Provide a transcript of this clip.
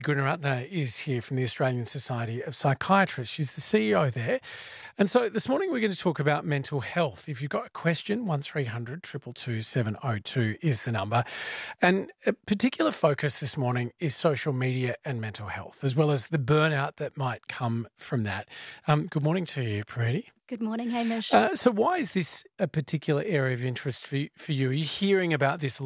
Gunaratne is here from the Australian Society of Psychiatrists. She's the CEO there. And so this morning we're going to talk about mental health. If you've got a question, 1300 222 702 is the number. And a particular focus this morning is social media and mental health, as well as the burnout that might come from that. Good morning to you, Preeti. Good morning, Hamish. So why is this a particular area of interest for you? Are you hearing about this